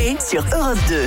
Coé sur Europe 2.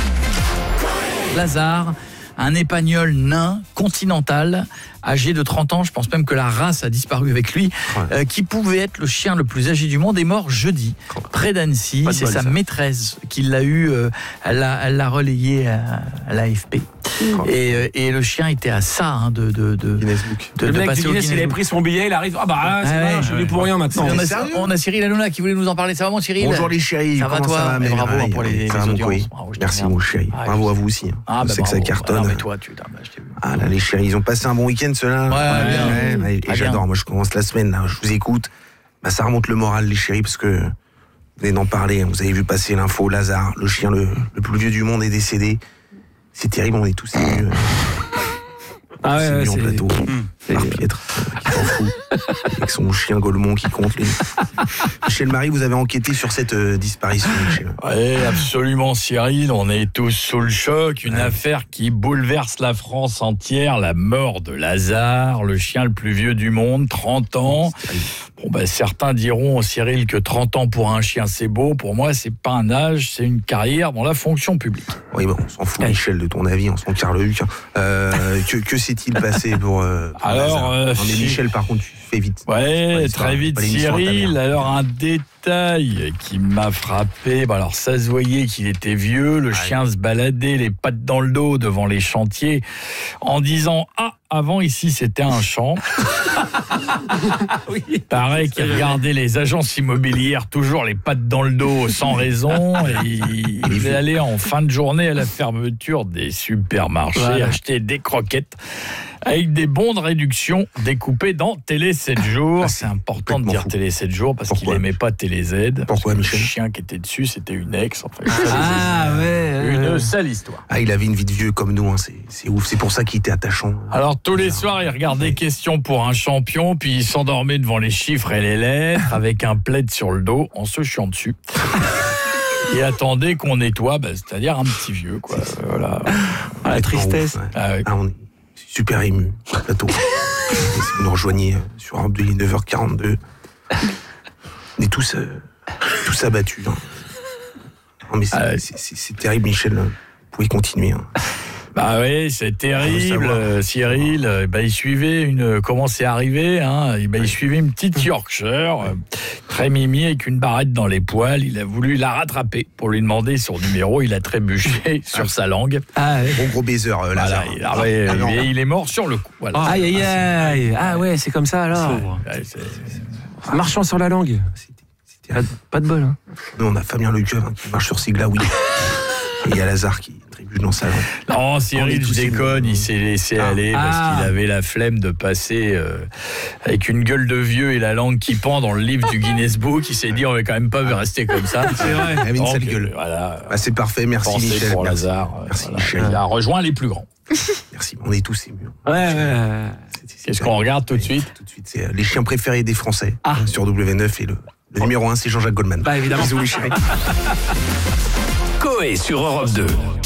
Lazare, un épagnol nain, continental, âgé de 30 ans, je pense même que la race a disparu avec lui, qui pouvait être le chien le plus âgé du monde, est mort jeudi, près d'Annecy. C'est sa maîtresse qui l'a eu, elle l'a relayé à l'AFP. Et le chien était à ça de Guinness Book. Le mec du Guinness, il avait pris son billet, il arrive. Je suis venu pour rien maintenant. On a Cyril Hanouna qui voulait nous en parler. Ça va, mon Cyril? Bonjour les chéris. Ça va toi? Ça va, mais bravo pour les audiences. Merci mon chéri. Bravo à vous aussi. Je sais que ça cartonne. Mais toi, je t'ai vu. Ah là, les chéris, ils ont passé un bon week-end ceux-là. Ouais, et j'adore. Moi, je commence la semaine. Là, je vous écoute. Ça remonte le moral, les chéris, parce que vous venez d'en parler. Vous avez vu passer l'info. Lazare, le chien le plus vieux du monde, est décédé. C'est terrible, on est tous émus. C'est en plateau. Marc-Pietre, qui s'en fout. Avec son chien Golemont qui compte. Michel Marie, vous avez enquêté sur cette disparition, Michel. Oui, absolument, Cyril. On est tous sous le choc. Une affaire qui bouleverse la France entière. La mort de Lazare, le chien le plus vieux du monde, 30 ans. Certains diront, Cyril, que 30 ans pour un chien, c'est beau. Pour moi, c'est pas un âge, c'est une carrière dans la fonction publique. Oui, on s'en fout, Michel, de ton avis, on s'en carre le huc. Que s'est-il passé pour mais Michel, par contre, tu fais vite. Ouais, très vite, Cyril. Alors, un détail qui m'a frappé. Alors, ça se voyait qu'il était vieux. Le chien se baladait les pattes dans le dos devant les chantiers en disant « Ah, avant, ici, c'était un champ. » Pareil qu'il regardait les agences immobilières toujours les pattes dans le dos sans raison. Et il est allé en fin de journée à la fermeture des supermarchés acheter des croquettes avec des bons de réduction découpés dans Télé 7 jours. C'est important de dire Télé 7 jours parce qu'il n'aimait pas Télé Z. Pourquoi, Michel? Le chien qui était dessus, c'était une ex. Une sale histoire. Il avait une vie de vieux comme nous, c'est ouf. C'est pour ça qu'il était attachant. Alors tous les soirs, il regardait Question pour un champion, puis il s'endormait devant les chiffres et les lettres avec un plaid sur le dos en se chiant dessus. Et attendait qu'on nettoie, c'est-à-dire un petit vieux, quoi. Voilà. La tristesse. On est super ému sur le plateau. Si vous nous rejoignez sur Europe 2, il est 9h42. On est tous abattus. Non, mais c'est terrible, Michel. Vous pouvez continuer. Oui, c'est terrible, Cyril. Il suivait comment c'est arrivé, il suivait une petite Yorkshire, très mimi, avec une barrette dans les poils. Il a voulu la rattraper pour lui demander son numéro. Il a trébuché sur sa langue. Gros baiser, Lazare. Il est mort sur le coup. Voilà. Aïe. Ah ouais, c'est comme ça alors. Marchant sur la langue. Pas de bol. Nous, on a Fabien Lecoeuvre qui marche sur ses glaouis. Et il y a Lazare qui trébuche dans sa langue. Non, Cyril, je déconne, il s'est laissé aller parce qu'il avait la flemme de passer avec une gueule de vieux et la langue qui pend dans le livre du Guinness Book. Il s'est dit, on va quand même pas rester comme ça. C'est vrai. Il avait une sale gueule. Voilà. C'est parfait, merci Michel. Pour Lazare. Merci Michel. Il a rejoint les plus grands. Merci, on est tous émus. Qu'est-ce qu'on regarde tout de suite? Tout de suite, c'est les chiens préférés des Français sur W9 et le numéro 1, c'est Jean-Jacques Goldman. Évidemment. Bisous les chéris. Coé sur Europe 2.